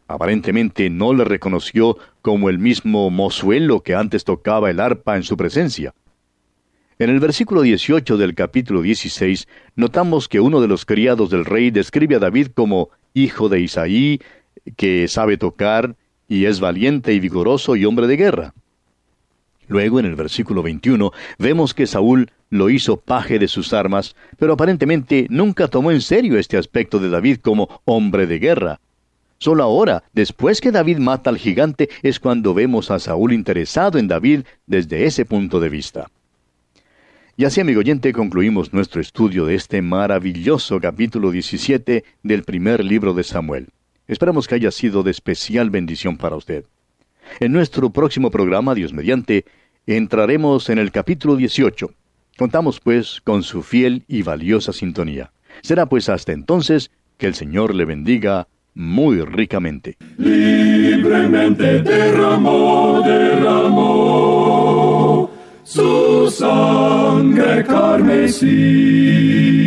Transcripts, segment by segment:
Aparentemente no le reconoció como el mismo mozuelo que antes tocaba el arpa en su presencia. En el versículo 18 del capítulo 16, notamos que uno de los criados del rey describe a David como hijo de Isaí, que sabe tocar, y es valiente y vigoroso y hombre de guerra. Luego, en el versículo 21, vemos que Saúl lo hizo paje de sus armas, pero aparentemente nunca tomó en serio este aspecto de David como hombre de guerra. Solo ahora, después que David mata al gigante, es cuando vemos a Saúl interesado en David desde ese punto de vista. Y así, amigo oyente, concluimos nuestro estudio de este maravilloso capítulo 17 del primer libro de Samuel. Esperamos que haya sido de especial bendición para usted. En nuestro próximo programa, Dios mediante, entraremos en el capítulo 18. Contamos, pues, con su fiel y valiosa sintonía. Será, pues, hasta entonces, que el Señor le bendiga muy ricamente. Libremente derramó su sangre carmesí.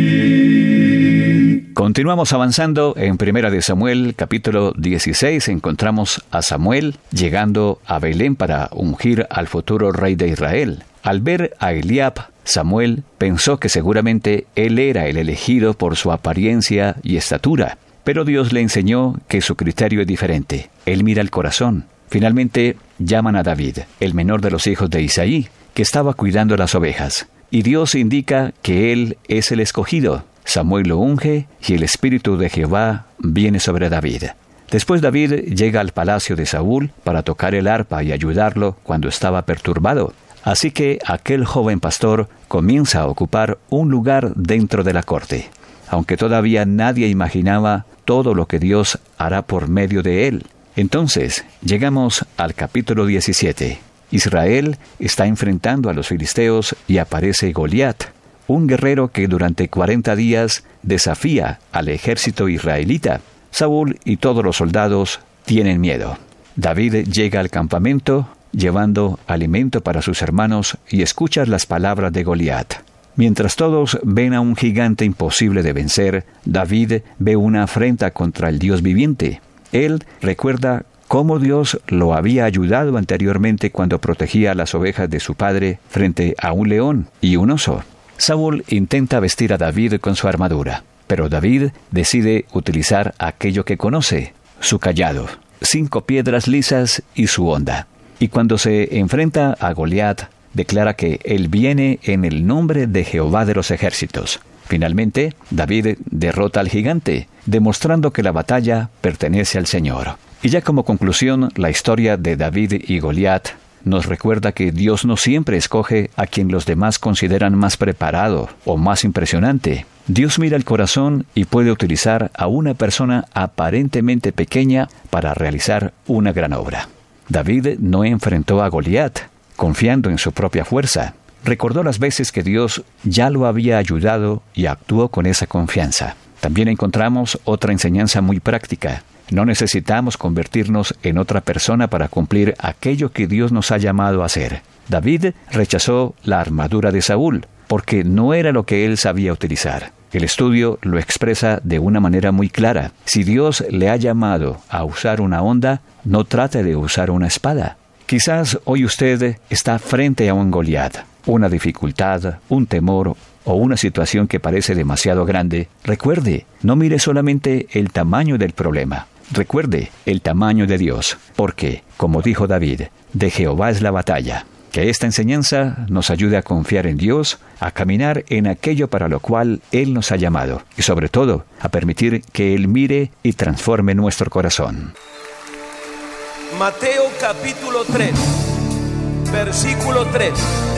Continuamos avanzando en Primera de Samuel, capítulo 16. Encontramos a Samuel llegando a Belén para ungir al futuro rey de Israel. Al ver a Eliab, Samuel pensó que seguramente él era el elegido por su apariencia y estatura. Pero Dios le enseñó que su criterio es diferente. Él mira el corazón. Finalmente llaman a David, el menor de los hijos de Isaí, que estaba cuidando las ovejas. Y Dios indica que él es el escogido. Samuel lo unge y el Espíritu de Jehová viene sobre David. Después David llega al palacio de Saúl para tocar el arpa y ayudarlo cuando estaba perturbado. Así que aquel joven pastor comienza a ocupar un lugar dentro de la corte, aunque todavía nadie imaginaba todo lo que Dios hará por medio de él. Entonces, llegamos al capítulo 17. Israel está enfrentando a los filisteos y aparece Goliat, un guerrero que durante 40 días desafía al ejército israelita. Saúl y todos los soldados tienen miedo. David llega al campamento llevando alimento para sus hermanos y escucha las palabras de Goliat. Mientras todos ven a un gigante imposible de vencer, David ve una afrenta contra el Dios viviente. Él recuerda cómo Dios lo había ayudado anteriormente cuando protegía a las ovejas de su padre frente a un león y un oso. Saúl intenta vestir a David con su armadura, pero David decide utilizar aquello que conoce, su cayado, 5 piedras lisas y su honda. Y cuando se enfrenta a Goliat, declara que él viene en el nombre de Jehová de los ejércitos. Finalmente, David derrota al gigante, demostrando que la batalla pertenece al Señor. Y ya como conclusión, la historia de David y Goliat nos recuerda que Dios no siempre escoge a quien los demás consideran más preparado o más impresionante. Dios mira el corazón y puede utilizar a una persona aparentemente pequeña para realizar una gran obra. David no enfrentó a Goliat confiando en su propia fuerza. Recordó las veces que Dios ya lo había ayudado y actuó con esa confianza. También encontramos otra enseñanza muy práctica. No necesitamos convertirnos en otra persona para cumplir aquello que Dios nos ha llamado a hacer. David rechazó la armadura de Saúl, porque no era lo que él sabía utilizar. El estudio lo expresa de una manera muy clara. Si Dios le ha llamado a usar una honda, no trate de usar una espada. Quizás hoy usted está frente a un Goliat, una dificultad, un temor o una situación que parece demasiado grande. Recuerde, no mire solamente el tamaño del problema. Recuerde el tamaño de Dios, porque, como dijo David, de Jehová es la batalla. Que esta enseñanza nos ayude a confiar en Dios, a caminar en aquello para lo cual Él nos ha llamado, y sobre todo, a permitir que Él mire y transforme nuestro corazón. Mateo capítulo 3, versículo 3.